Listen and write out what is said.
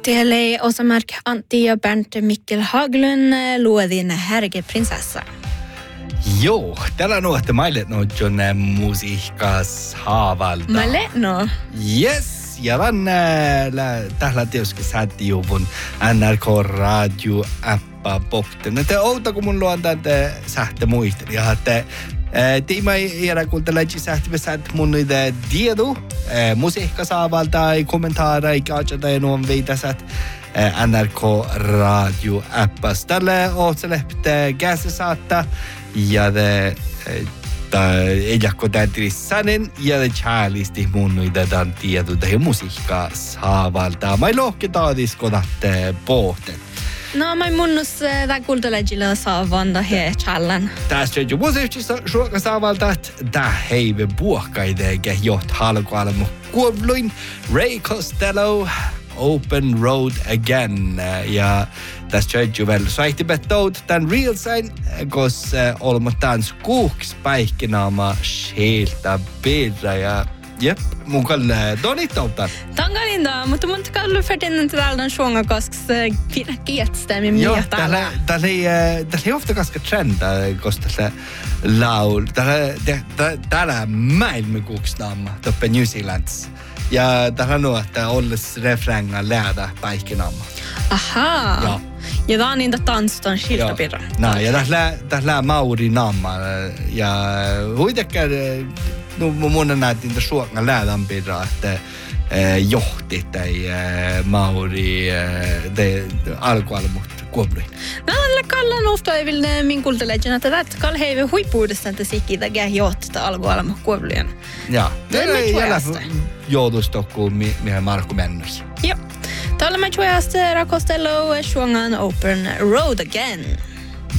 Teille Åsa-Mark Antti ja Bernt Mikkel Haglund luodin Härgeprinsessa. Joo, tällä nuotte maille nojon musiikkas haavalta. Maille no. Yes, ja tällä tietysti sähtijuvun NRK Radio appa popten. Te outa kun mun luon tante sähte muisteli ja että Tiima era kuuntelegi sähtivesät mun niitä tiedu musiikka saavalta ei kommentaara ei katsota ja nuon viitasat NRK Radio appas. Tällä ootselepte käsi saattaa ja ei jakko täytyissänen ja te chäälisti mun niitä tämän tiedu tähän musiikka saavalta. Mä lohki taadiskonatte pohten. No, mä munnus tää kuultelegilla saavanda he challan. Tässä on jo musiikista suoka saavalta, että heive puhkaidege joht halkoalmu kuovluin Ray Costello Open Road Again. Ja tässä on jo vielä saihtibettaut tämän real sign, koska olemataan skuuks päihkinaama sieltä pirra ja jep, mun kalle donitautan. Tangalinda, mutta mun kallu färdinnen till all den sjunga koska fina kietstämi miä täällä. Täällä ei ofta koska trenda, koska tällä laul. Täällä maailmankuksnaama toppe New Zealands. Ja täällä nuo, että olles refränga läädä päihkinaama. Aha. Ja. Ja tää on niitä tanstan shiltapirra. No, ja täällä mauri naama. Ja huitekään no mun näytin että suokan läädänpirra, että johti tai mauri alkualmut kuobluin. No, tällä kallan ofta ei ville min kuultelegin, että tätä kall heive huippuudesta että sikitä gää johtaa alkualmut kuobluin. Ja, tämä ei jälä joutustokkuun mihin Markku mennys. Joo. Täällä mä juojasta Ray Costello sjungan Open Road Again.